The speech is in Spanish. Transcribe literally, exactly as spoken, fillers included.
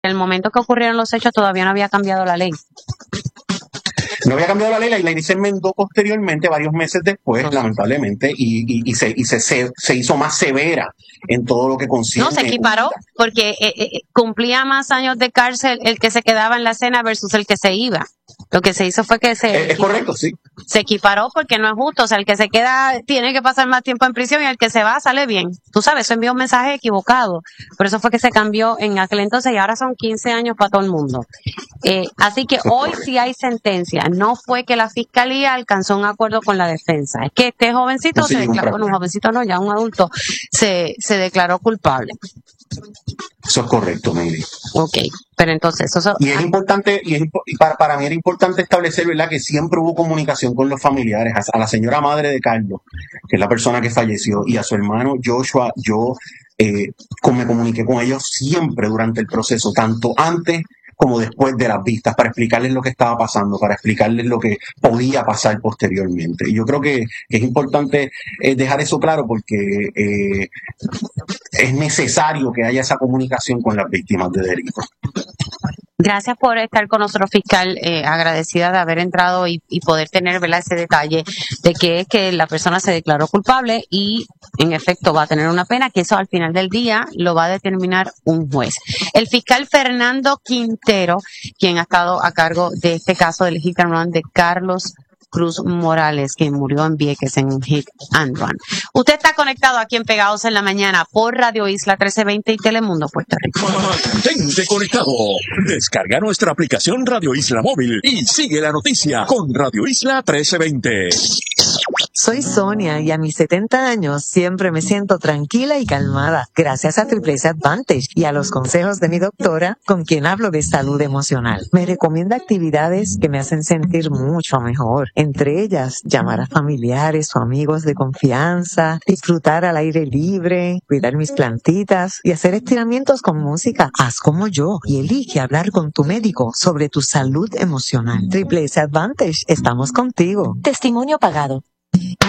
el momento que ocurrieron los hechos todavía no había cambiado la ley. No había cambiado la ley, la ley se enmendó posteriormente, varios meses después, no. lamentablemente, y, y, y, se, y se, se, se hizo más severa en todo lo que concierne. No, se equiparó, porque eh, eh, cumplía más años de cárcel el que se quedaba en la escena versus el que se iba. Lo que se hizo fue que se... Es, es correcto, sí. Se equiparó porque no es justo. O sea, el que se queda tiene que pasar más tiempo en prisión y el que se va sale bien. Tú sabes, eso envió un mensaje equivocado. Por eso fue que se cambió en aquel entonces y ahora son quince años para todo el mundo. Eh, así que hoy sí hay sentencia. No fue que la fiscalía alcanzó un acuerdo con la defensa. Es que este jovencito, no se declaró, bueno, un jovencito no, ya un adulto, se, se declaró culpable. Eso es correcto, Mayri. Ok, pero entonces eso... Y es importante, y, es, y para, para mí era importante establecer, ¿verdad?, que siempre hubo comunicación con los familiares, a, a la señora madre de Carlos, que es la persona que falleció, y a su hermano Joshua. Yo eh, me comuniqué con ellos siempre durante el proceso, tanto antes como después de las vistas, para explicarles lo que estaba pasando, para explicarles lo que podía pasar posteriormente. Y yo creo que, que es importante eh, dejar eso claro porque eh, es necesario que haya esa comunicación con las víctimas de delitos. Gracias por estar con nosotros, fiscal. Eh, agradecida de haber entrado y, y poder tener, ¿verdad?, ese detalle de que es que la persona se declaró culpable y en efecto va a tener una pena, que eso al final del día lo va a determinar un juez. El fiscal Fernando Quintero, quien ha estado a cargo de este caso del hit and run de Carlos Cruz Morales, quien murió en Vieques en un hit and run. Usted está conectado aquí en Pegados en la Mañana por Radio Isla trece veinte y Telemundo Puerto Rico. Mantente conectado. Descarga nuestra aplicación Radio Isla Móvil y sigue la noticia con Radio Isla trece veinte. Soy Sonia y a mis setenta años siempre me siento tranquila y calmada gracias a Triple S Advantage y a los consejos de mi doctora, con quien hablo de salud emocional. Me recomienda actividades que me hacen sentir mucho mejor, entre ellas llamar a familiares o amigos de confianza, disfrutar al aire libre, cuidar mis plantitas y hacer estiramientos con música. Haz como yo y elige hablar con tu médico sobre tu salud emocional. Triple S Advantage, estamos contigo. Testimonio pagado.